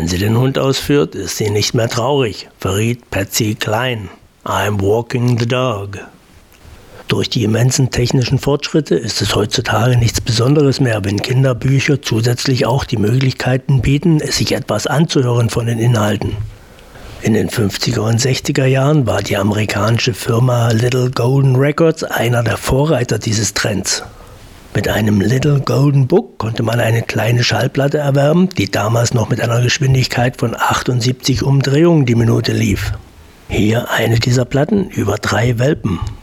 Wenn sie den Hund ausführt, ist sie nicht mehr traurig, verriet Patsy Cline. I'm walking the dog. Durch die immensen technischen Fortschritte ist es heutzutage nichts Besonderes mehr, wenn Kinderbücher zusätzlich auch die Möglichkeiten bieten, sich etwas anzuhören von den Inhalten. In den 50er und 60er Jahren war die amerikanische Firma Little Golden Records einer der Vorreiter dieses Trends. Mit einem Little Golden Book konnte man eine kleine Schallplatte erwerben, die damals noch mit einer Geschwindigkeit von 78 Umdrehungen die Minute lief. Hier eine dieser Platten über 3 Welpen.